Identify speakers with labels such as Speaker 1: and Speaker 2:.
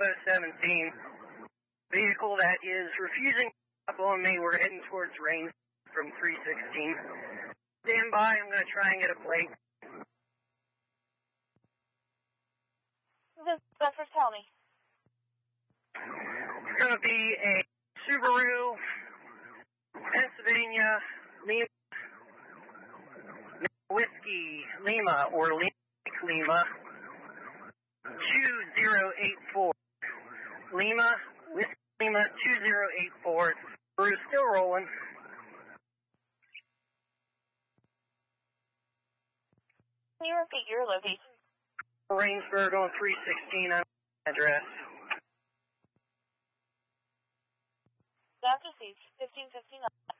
Speaker 1: 17. Vehicle that is refusing to stop on me. We're heading towards range from 316. Stand by. I'm going to try and get a plate.
Speaker 2: Bedford, tell me.
Speaker 1: It's going to be a Subaru, Pennsylvania, Whiskey, Lima, or Lima, 2084. Lima, Whiskey, Lima, 2084. We're still rolling.
Speaker 2: Can you repeat your location?
Speaker 1: Rainsburg on 316 on address.
Speaker 2: That's received, 1559.